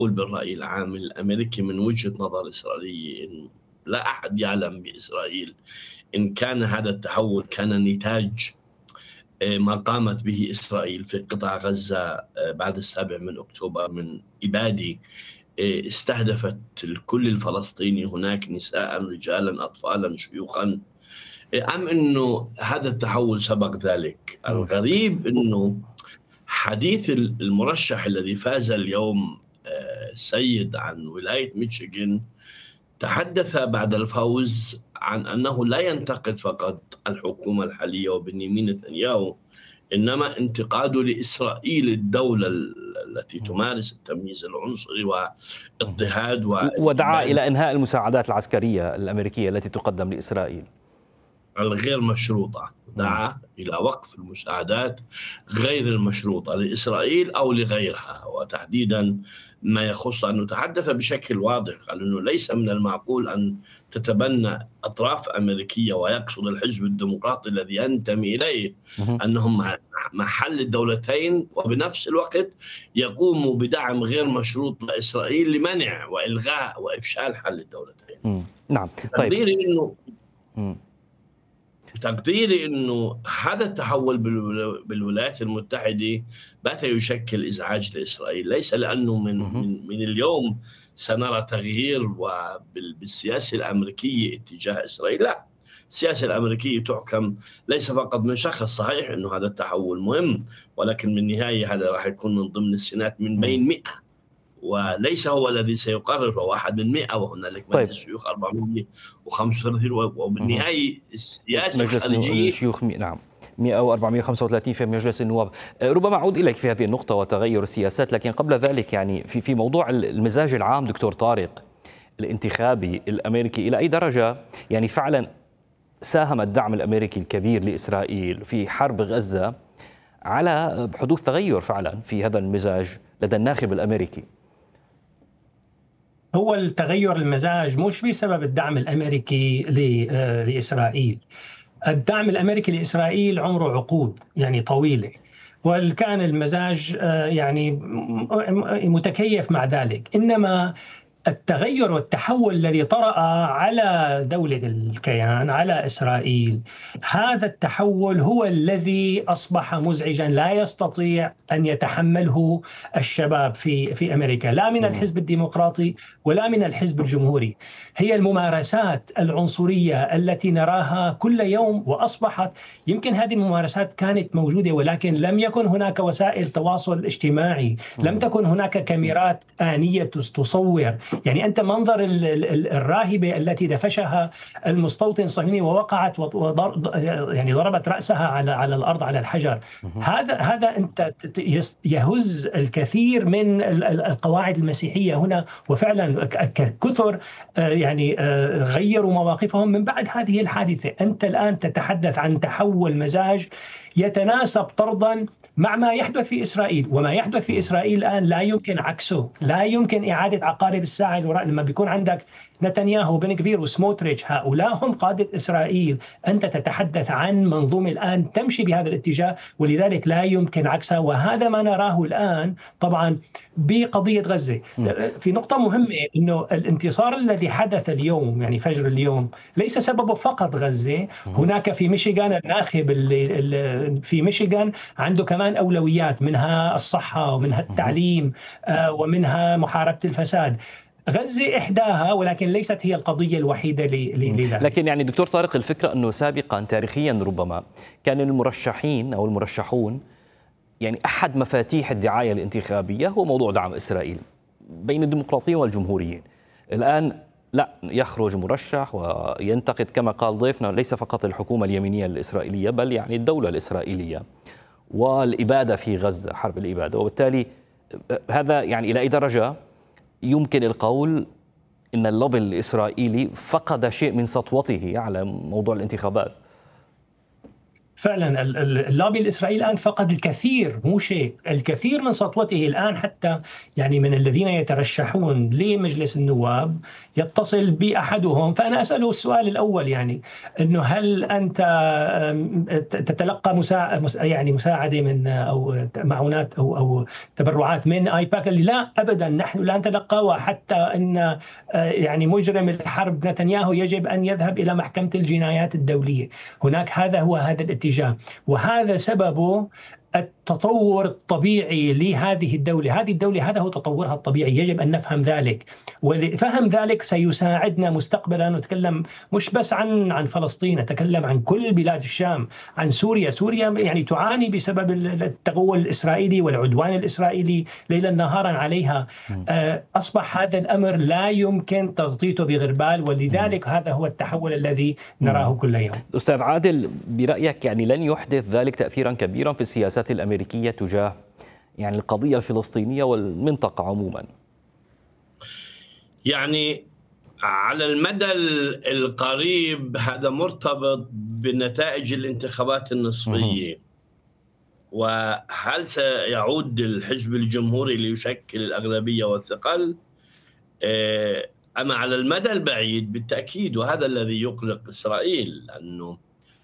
بالرأي العام الأمريكي من وجهة نظر إسرائيلية، إن لا أحد يعلم بإسرائيل إن كان هذا التحول كان نتاج ما قامت به إسرائيل في قطاع غزة بعد 7 أكتوبر من إبادة استهدفت الكل الفلسطيني، هناك نساء رجالا أطفالا شيوخا، أم أنه هذا التحول سبق ذلك. الغريب أنه حديث المرشح الذي فاز اليوم سيد عن ولاية ميشيغان تحدث بعد الفوز عن أنه لا ينتقد فقط الحكومة الحالية وبنيامين نتنياهو، إنما انتقاده لإسرائيل الدولة التي تمارس التمييز العنصري واضطهاد ودعا إلى إنهاء المساعدات العسكرية الأمريكية التي تقدم لإسرائيل الغير مشروطة. دعا إلى وقف المساعدات غير المشروطة لإسرائيل أو لغيرها، وتحديدا ما يخص أنه تحدث بشكل واضح، قال أنه ليس من المعقول أن تتبنى أطراف أمريكية، ويقصد الحزب الديمقراطي الذي ينتمي إليه، أنهم محل الدولتين، وبنفس الوقت يقوموا بدعم غير مشروط لإسرائيل لمنع وإلغاء وإفشال حل الدولتين. نعم. طيب. تقديري أنه هذا التحول بالولايات المتحدة بات يشكل إزعاج لإسرائيل، ليس لأنه من اليوم سنرى تغيير بالسياسة الأمريكية اتجاه إسرائيل، لا، السياسة الأمريكية تحكم ليس فقط من شخص. صحيح أنه هذا التحول مهم، ولكن بالنهاية هذا راح يكون من ضمن السنات من بين 100، وليس هو الذي سيقرر، هو واحد من 100، وهنالك مجلس الشيوخ 435، وبالنهاية السياسة الخارجية الشيوخ نعم 100 و 435 في مجلس النواب. ربما أعود إليك في هذه النقطة وتغير السياسات، لكن قبل ذلك يعني في موضوع المزاج العام دكتور طارق الانتخابي الأمريكي، إلى أي درجة يعني فعلا ساهم الدعم الأمريكي الكبير لإسرائيل في حرب غزة على حدوث تغير فعلا في هذا المزاج لدى الناخب الأمريكي؟ هو التغير المزاج مش بسبب الدعم الأمريكي لإسرائيل. الدعم الأمريكي لإسرائيل عمره عقود يعني طويلة، وكان المزاج يعني متكيف مع ذلك. إنما التغير والتحول الذي طرأ على دولة الكيان، على إسرائيل، هذا التحول هو الذي أصبح مزعجا لا يستطيع أن يتحمله الشباب في أمريكا، لا من الحزب الديمقراطي ولا من الحزب الجمهوري. هي الممارسات العنصرية التي نراها كل يوم، وأصبحت يمكن هذه الممارسات كانت موجودة ولكن لم يكن هناك وسائل تواصل اجتماعي، لم تكن هناك كاميرات آنية تصور. يعني أنت منظر الراهبة التي دفشها المستوطن الصهيوني ووقعت يعني ضربت رأسها على الأرض على الحجر، هذا أنت يهز الكثير من القواعد المسيحية هنا، وفعلا كثر يعني غيروا مواقفهم من بعد هذه الحادثة. أنت الآن تتحدث عن تحول مزاج يتناسب طردا مع ما يحدث في إسرائيل، وما يحدث في إسرائيل الآن لا يمكن عكسه، لا يمكن إعادة عقارب الساعة الوراء. لما بيكون عندك نتنياهو وبن كفير وسموتريتش، هؤلاء هم قادة إسرائيل. أنت تتحدث عن منظومة الآن تمشي بهذا الاتجاه، ولذلك لا يمكن عكسها، وهذا ما نراه الآن طبعا بقضية غزة. في نقطة مهمة، إنه الانتصار الذي حدث اليوم يعني فجر اليوم ليس سببه فقط غزة. هناك في ميشيغان الناخب اللي في ميشيغان عنده كمان أولويات، منها الصحة ومنها التعليم ومنها محاربة الفساد. غزة إحداها، ولكن ليست هي القضية الوحيدة لذلك. لكن يعني دكتور طارق، الفكرة أنه سابقا تاريخيا ربما كان المرشحين أو المرشحون يعني أحد مفاتيح الدعاية الانتخابية هو موضوع دعم إسرائيل بين الديمقراطيين والجمهوريين. الآن لا، يخرج مرشح وينتقد كما قال ضيفنا ليس فقط الحكومة اليمينية الإسرائيلية، بل يعني الدولة الإسرائيلية والإبادة في غزة، حرب الإبادة. وبالتالي هذا يعني إلى أي درجة يمكن القول إن اللوبي الإسرائيلي فقد شيء من سطوته على موضوع الانتخابات؟ فعلا اللوبي الإسرائيلي الآن فقد الكثير، مو شيء، الكثير من سطوته الآن. حتى يعني من الذين يترشحون لمجلس النواب يتصل بأحدهم، فأنا أسأله السؤال الأول، يعني أنه هل أنت تتلقى يعني مساعدة من أو معونات أو تبرعات من آيباك؟ اللي لا أبدا، نحن لا نتلقى، وحتى أن يعني مجرم الحرب نتنياهو يجب أن يذهب إلى محكمة الجنايات الدولية. هناك هذا الاتجاه، وهذا سببه التطور الطبيعي لهذه الدولة. هذه الدولة هذا هو تطورها الطبيعي، يجب أن نفهم ذلك، وفهم ذلك سيساعدنا مستقبلا. نتكلم مش بس عن فلسطين، نتكلم عن كل بلاد الشام، عن سوريا يعني تعاني بسبب التغول الإسرائيلي والعدوان الإسرائيلي ليلا نهارا عليها. أصبح هذا الأمر لا يمكن تغطيته بغربال، ولذلك هذا هو التحول الذي نراه كل يوم. أستاذ عادل، برأيك يعني لن يحدث ذلك تأثيرا كبيرا في السياسات الأمريكية تجاه يعني القضية الفلسطينية والمنطقة عموما؟ يعني على المدى القريب هذا مرتبط بنتائج الانتخابات النصفية، وهل سيعود الحزب الجمهوري ليشكل الأغلبية والثقل؟ أما على المدى البعيد بالتأكيد، وهذا الذي يقلق إسرائيل، لأنه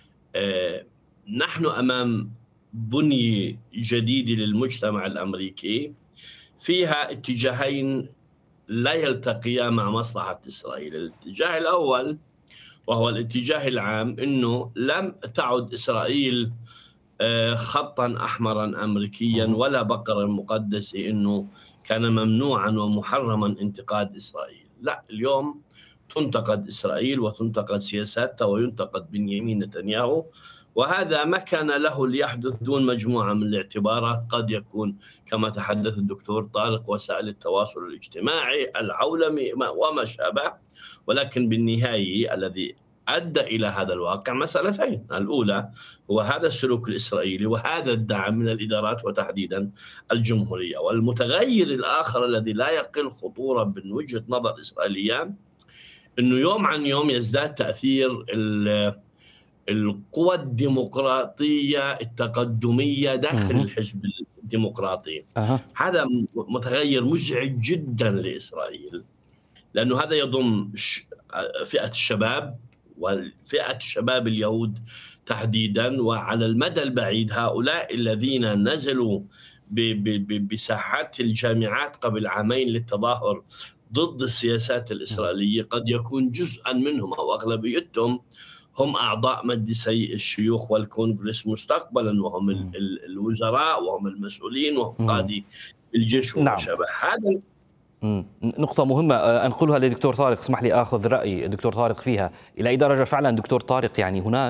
نحن أمام بنية جديدة للمجتمع الأمريكي فيها اتجاهين لا يلتقيان مع مصلحة إسرائيل. الاتجاه الأول وهو الاتجاه العام أنه لم تعد إسرائيل خطا أحمرا أمريكيا ولا بقرا مقدسة أنه كان ممنوعا ومحرما انتقاد إسرائيل. لا، اليوم تنتقد إسرائيل وتنتقد سياساتها وينتقد بنيامين نتنياهو، وهذا ما كان له ليحدث دون مجموعة من الاعتبارات. قد يكون كما تحدث الدكتور طارق وسائل التواصل الاجتماعي، العولمي وما شابه، ولكن بالنهاية الذي أدى إلى هذا الواقع مسألتين. الأولى هو هذا السلوك الإسرائيلي وهذا الدعم من الإدارات وتحديدا الجمهورية. والمتغير الآخر الذي لا يقل خطورة من وجهة نظر إسرائيلية أنه يوم عن يوم يزداد تأثير القوى الديمقراطية التقدمية داخل الحزب الديمقراطي. هذا متغير مزعج جدا لإسرائيل، لأنه هذا يضم فئة الشباب وفئة الشباب اليهود تحديدا. وعلى المدى البعيد هؤلاء الذين نزلوا بساحات الجامعات قبل عامين للتظاهر ضد السياسات الإسرائيلية قد يكون جزءا منهم أو أغلبيتهم هم أعضاء مجلسي الشيوخ والكونغرس مستقبلا، وهم الوزراء وهم المسؤولين وهم قادي الجيش وما شابه. هذا نقطة مهمة أنقلها لدكتور طارق، اسمح لي أخذ رأي الدكتور طارق فيها. إلى أي درجة فعلا دكتور طارق يعني هناك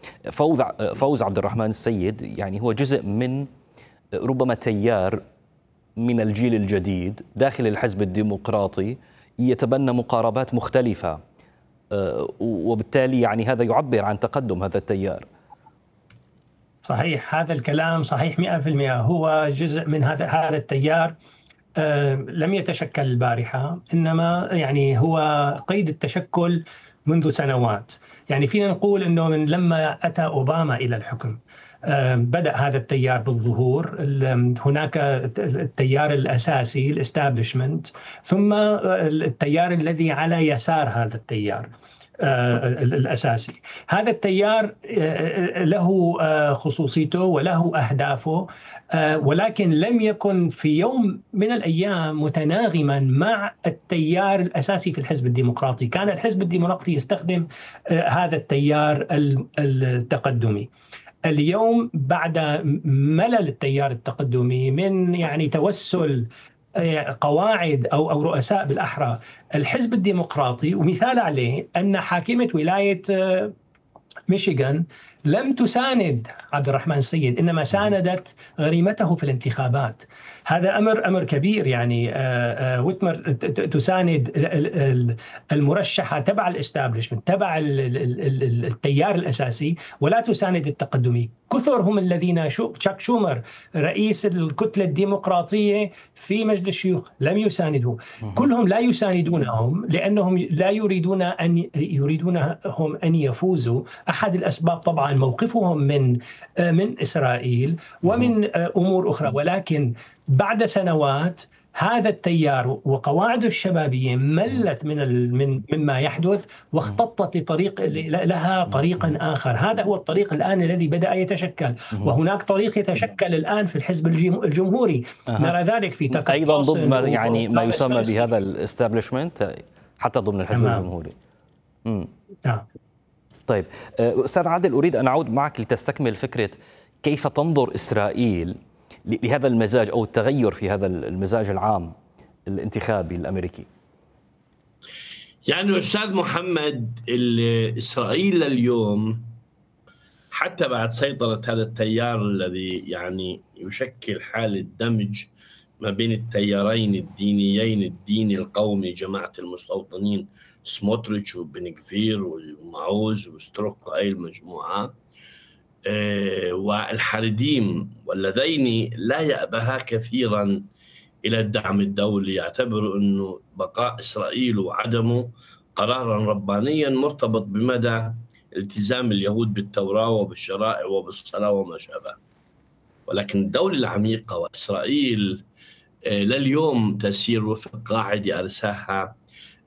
فوز عبد الرحمن السيد يعني هو جزء من ربما تيار من الجيل الجديد داخل الحزب الديمقراطي يتبنى مقاربات مختلفة، وبالتالي يعني هذا يعبر عن تقدم هذا التيار. صحيح، هذا الكلام صحيح 100%. هو جزء من هذا التيار. لم يتشكل البارحة، إنما يعني هو قيد التشكل منذ سنوات. يعني فينا نقول أنه من لما أتى أوباما إلى الحكم بدأ هذا التيار بالظهور. هناك التيار الأساسي الاستابلشمنت، ثم التيار الذي على يسار هذا التيار الأساسي. هذا التيار له خصوصيته وله أهدافه، ولكن لم يكن في يوم من الأيام متناغما مع التيار الأساسي في الحزب الديمقراطي. كان الحزب الديمقراطي يستخدم هذا التيار التقدمي. اليوم بعد ملل التيار التقدمي من يعني توسل قواعد أو رؤساء بالأحرى الحزب الديمقراطي، ومثال عليه أن حاكمة ولاية ميشيغان لم تساند عبد الرحمن السيد، إنما ساندت غريمته في الانتخابات. هذا أمر كبير. يعني ويتمر تساند المرشحة تبع الاستابلشمنت تبع التيار الأساسي ولا تساند التقدمي. كثر هم الذين تشاك شومر رئيس الكتلة الديمقراطية في مجلس الشيوخ لم يساندوا. كلهم لا يساندونهم لأنهم لا يريدونهم أن يفوزوا. أحد الأسباب طبعا عن موقفهم من إسرائيل ومن أمور أخرى، ولكن بعد سنوات هذا التيار وقواعده الشبابية ملت مما يحدث واختطت لها طريقا آخر. هذا هو الطريق الآن الذي بدأ يتشكل، وهناك طريق يتشكل الآن في الحزب الجمهوري. نرى ذلك في تقدم أيضا ضد ما يسمى بهذا الاستابليشمنت حتى ضمن الحزب الجمهوري. نعم. طيب أستاذ عادل، أريد أن أعود معك لتستكمل فكرة كيف تنظر إسرائيل لهذا المزاج أو التغير في هذا المزاج العام الانتخابي الأمريكي. يعني أستاذ محمد، إسرائيل اليوم حتى بعد سيطرة هذا التيار الذي يعني يشكل حالة دمج ما بين التيارين الدينيين، الدين القومي جماعة المستوطنين سموتريتش وبن غفير ومعوز وستروك وأي المجموعة، والحريديم، واللذين لا يأبها كثيرا إلى الدعم الدولي، يعتبر أنه بقاء إسرائيل وعدمه قرارا ربانيا مرتبط بمدى التزام اليهود بالتوراة وبالشرائع وبالصلاة وما شابه. ولكن الدولة العميقة وإسرائيل لليوم تسير وفق قاعدة أرساها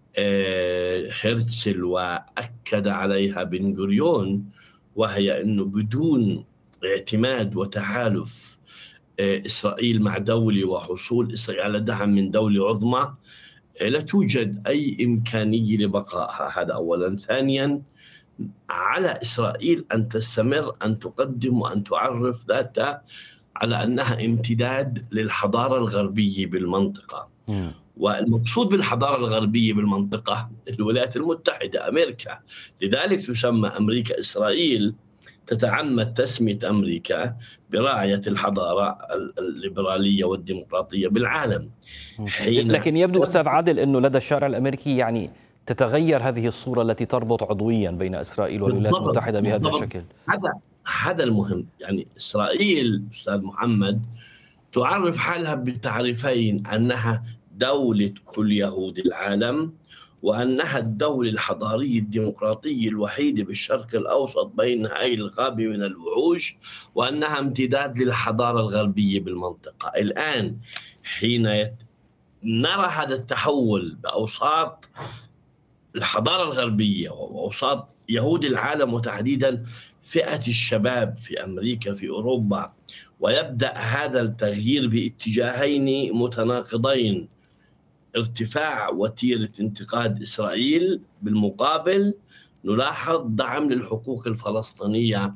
هرتزل وأكد عليها بن غوريون، وهي أنه بدون اعتماد وتحالف إسرائيل مع دولة وحصول إسرائيل على دعم من دولة عظمى لا توجد أي إمكانية لبقائها. هذا أولا. ثانيا، على إسرائيل أن تستمر أن تقدم وأن تعرف ذاتها على أنها امتداد للحضارة الغربية بالمنطقة. والمقصود بالحضارة الغربية بالمنطقة الولايات المتحدة، أمريكا. لذلك تسمى أمريكا إسرائيل، تتعمد تسمية أمريكا براعية الحضارة الليبرالية والديمقراطية بالعالم. لكن يبدو أستاذ عادل أنه لدى الشارع الأمريكي يعني تتغير هذه الصورة التي تربط عضويا بين إسرائيل والولايات المتحدة بهذا الشكل. هذا المهم. يعني إسرائيل أستاذ محمد تعرف حالها بتعريفين: أنها دولة كل يهود العالم، وأنها الدولة الحضارية الديمقراطية الوحيدة بالشرق الأوسط بين هاي الغابة من الوحوش، وأنها امتداد للحضارة الغربية بالمنطقة. الآن حين نرى هذا التحول بأوساط الحضارة الغربية وأوساط يهود العالم، وتحديدا فئة الشباب في أمريكا في أوروبا، ويبدأ هذا التغيير باتجاهين متناقضين: ارتفاع وتيرة انتقاد إسرائيل، بالمقابل نلاحظ دعم للحقوق الفلسطينية.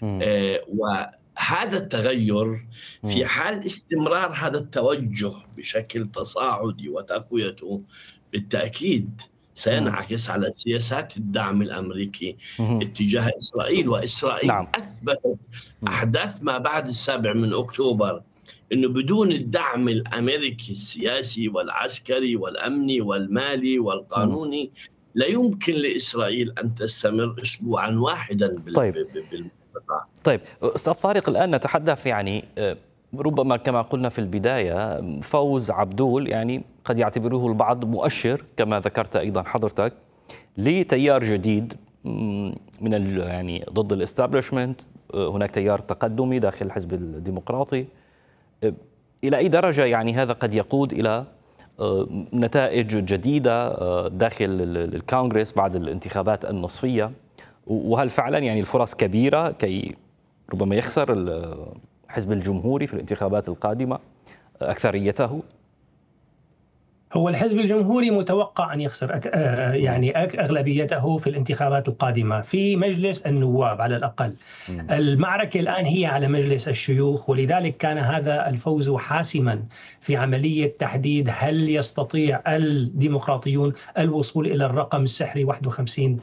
وهذا التغير في حال استمرار هذا التوجه بشكل تصاعدي وتقويته بالتأكيد سينعكس على سياسات الدعم الأمريكي اتجاه إسرائيل. وإسرائيل أثبتت أحداث ما بعد 7 أكتوبر أنه بدون الدعم الأمريكي السياسي والعسكري والأمني والمالي والقانوني لا يمكن لإسرائيل أن تستمر أسبوعا واحدا بالمنطقة. طيب أستاذ طارق، الآن نتحدث يعني ربما كما قلنا في البداية فوز عبدول يعني قد يعتبره البعض مؤشر كما ذكرت أيضا حضرتك لتيار جديد من يعني ضد الاستابليشمنت. هناك تيار تقدمي داخل الحزب الديمقراطي. إلى أي درجة يعني هذا قد يقود إلى نتائج جديدة داخل الكونغرس بعد الانتخابات النصفية؟ وهل فعلا يعني الفرص كبيرة كي ربما يخسر الحزب الجمهوري في الانتخابات القادمة أكثريته؟ هو الحزب الجمهوري متوقع أن يخسر يعني أغلبيته في الانتخابات القادمة في مجلس النواب على الأقل. المعركة الآن هي على مجلس الشيوخ، ولذلك كان هذا الفوز حاسما في عملية تحديد هل يستطيع الديمقراطيون الوصول إلى الرقم السحري 51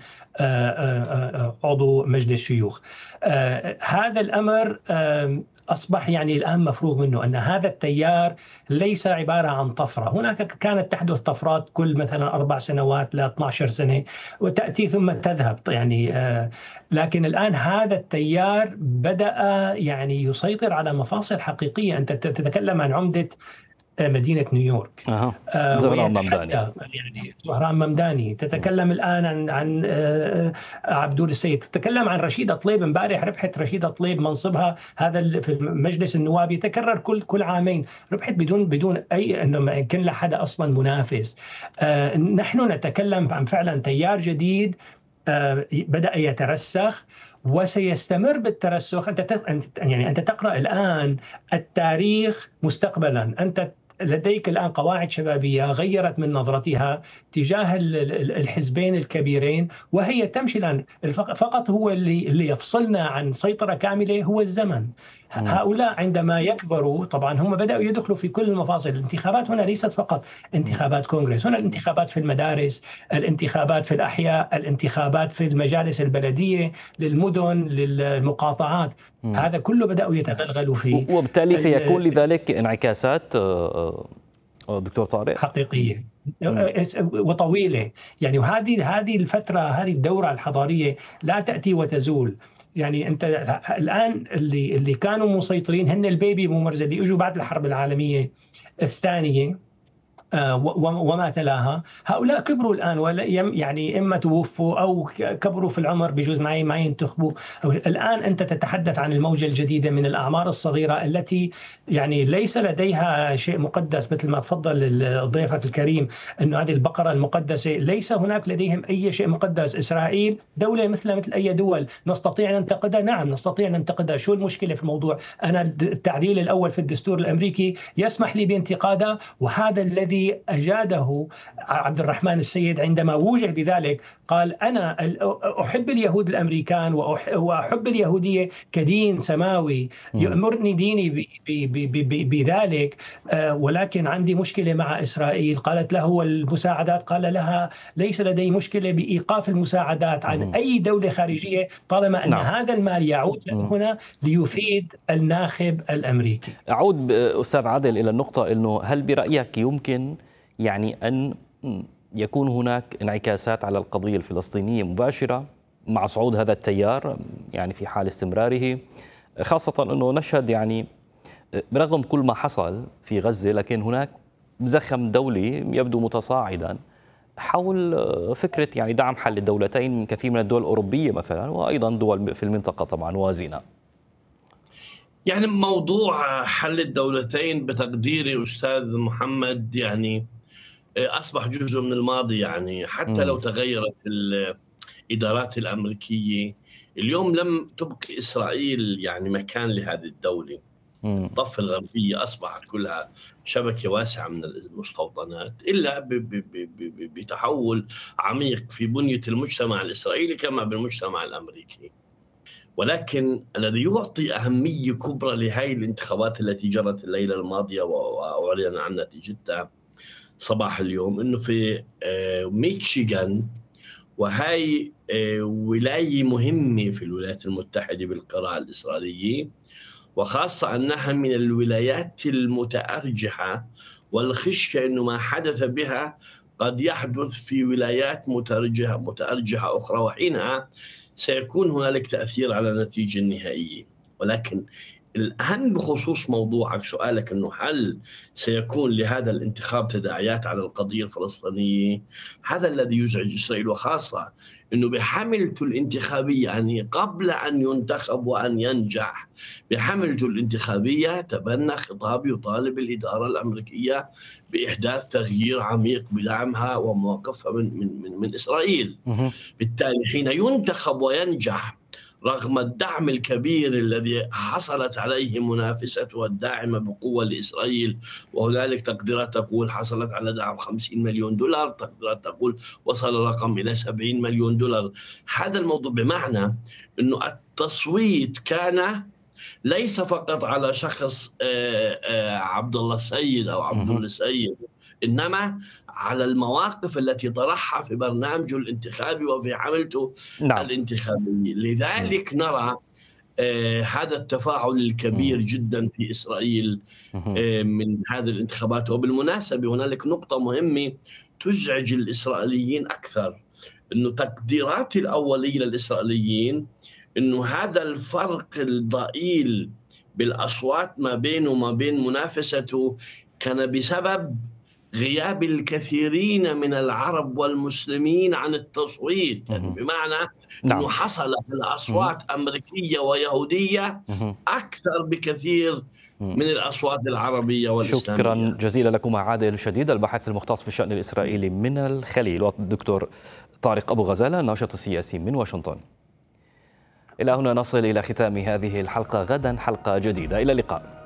عضو مجلس الشيوخ. هذا الأمر أصبح يعني الآن مفروغ منه، أن هذا التيار ليس عبارة عن طفرة. هناك كانت تحدث طفرات كل مثلا 4 سنوات ل 12 سنة وتأتي ثم تذهب يعني، لكن الآن هذا التيار بدأ يعني يسيطر على مفاصل حقيقية. أنت تتكلم عن عمدة مدينة نيويورك. زهران ممداني. يعني زهران ممداني تتكلم الآن عن عبدول السيد، تتكلم عن رشيدة طليب. امبارح ربحت رشيدة طليب منصبها هذا في المجلس النواب يتكرر كل عامين، ربحت بدون أي أنه ما كان لها حدا أصلا منافس. نحن نتكلم عن فعلا تيار جديد بدأ يترسخ وسيستمر بالترسخ. أنت تقرأ الآن التاريخ مستقبلا، أنت لديك الآن قواعد شبابية غيرت من نظرتها تجاه الحزبين الكبيرين، وهي تمشي الآن. فقط هو اللي يفصلنا عن سيطرة كاملة هو الزمن. هؤلاء عندما يكبروا طبعا هم بدأوا يدخلوا في كل المفاصل. الانتخابات هنا ليست فقط انتخابات كونغرس، هنا الانتخابات في المدارس، الانتخابات في الأحياء، الانتخابات في المجالس البلدية، للمدن، للمقاطعات. هذا كله بدأوا يتغلغلوا فيه، وبالتالي سيكون لذلك انعكاسات دكتور طارق حقيقية وطويلة. يعني وهذه الفترة، هذه الدورة الحضارية لا تأتي وتزول. يعني انت الان اللي كانوا مسيطرين هن البيبي بومرز اللي اجوا بعد الحرب العالميه الثانيه وما تلاها. هؤلاء كبروا الآن، يعني إما توفوا أو كبروا في العمر، بجوز ما ينتخبوا. الآن أنت تتحدث عن الموجة الجديدة من الأعمار الصغيرة التي يعني ليس لديها شيء مقدس، مثل ما تفضل ضيفك الكريم أنه هذه البقرة المقدسة. ليس هناك لديهم أي شيء مقدس. إسرائيل دولة مثل أي دول، نستطيع أن ننتقدها، نعم نستطيع أن ننتقدها. شو المشكلة في الموضوع؟ أنا التعديل الأول في الدستور الأمريكي يسمح لي بانتقادها، وهذا الذي أجاده عبد الرحمن السيد عندما وجه بذلك. قال أنا أحب اليهود الأمريكان وأحب اليهودية كدين سماوي، يأمرني ديني بذلك، ولكن عندي مشكلة مع إسرائيل. قالت له المساعدات، قال لها ليس لدي مشكلة بإيقاف المساعدات عن أي دولة خارجية طالما أن هذا المال يعود هنا ليفيد الناخب الأمريكي. أعود أستاذ عادل إلى النقطة أنه هل برأيك يمكن يعني أن يكون هناك انعكاسات على القضية الفلسطينية مباشرة مع صعود هذا التيار يعني في حال استمراره، خاصة أنه نشهد يعني برغم كل ما حصل في غزة لكن هناك مزخم دولي يبدو متصاعدا حول فكرة يعني دعم حل الدولتين من كثير من الدول الأوروبية مثلا، وأيضا دول في المنطقة طبعا وازنة. يعني موضوع حل الدولتين بتقديري أستاذ محمد يعني أصبح جزء من الماضي. يعني حتى لو تغيرت الإدارات الأمريكية اليوم لم تبقي إسرائيل يعني مكان لهذه الدولة. الضفة الغربية أصبحت كلها شبكة واسعة من المستوطنات، إلا بتحول عميق في بنية المجتمع الإسرائيلي كما بالمجتمع الأمريكي. ولكن الذي يعطي أهمية كبرى لهذه الانتخابات التي جرت الليلة الماضية وأعلن عن نتيجتها صباح اليوم، إنه في ميشيغان، وهي ولاية مهمة في الولايات المتحدة بالقراءة الإسرائيلية، وخاصة أنها من الولايات المتأرجحة، والخشية أنه ما حدث بها قد يحدث في ولايات متأرجحة أخرى، وحينها سيكون هنالك تأثير على النتيجة النهائية. ولكن الأهم بخصوص موضوعك سؤالك أنه هل سيكون لهذا الانتخاب تداعيات على القضية الفلسطينية، هذا الذي يزعج إسرائيل، وخاصة أنه بحملته الانتخابية يعني قبل أن ينتخب وأن ينجح بحملته الانتخابية تبنى خطاب يطالب الإدارة الأمريكية بإحداث تغيير عميق بدعمها وموقفها من إسرائيل. بالتالي حين ينتخب وينجح رغم الدعم الكبير الذي حصلت عليه منافسته الداعمة بقوة لإسرائيل، وهنالك تقديرات تقول حصلت على دعم 50 مليون دولار، تقديرات تقول وصل الرقم إلى 70 مليون دولار. هذا الموضوع بمعنى أنه التصويت كان ليس فقط على شخص عبد الله السيد أو عبد الله السيد، إنما على المواقف التي طرحها في برنامجه الانتخابي وفي حملته الانتخابية. لذلك نرى هذا التفاعل الكبير جدا في إسرائيل من هذه الانتخابات. وبالمناسبة هنالك نقطة مهمة تزعج الإسرائيليين أكثر، أنه تقديرات الأولية للإسرائيليين أنه هذا الفرق الضئيل بالأصوات ما بينه وما بين منافسته كان بسبب غياب الكثيرين من العرب والمسلمين عن التصويت، يعني بمعنى أنه حصلت الأصوات أمريكية ويهودية أكثر بكثير من الأصوات العربية والإسلامية. شكرا جزيلا لكم عادل شديد، الباحث المختص في الشأن الإسرائيلي من الخليل، والدكتور طارق أبو غزالة الناشط السياسي من واشنطن. إلى هنا نصل إلى ختام هذه الحلقة، غدا حلقة جديدة، إلى اللقاء.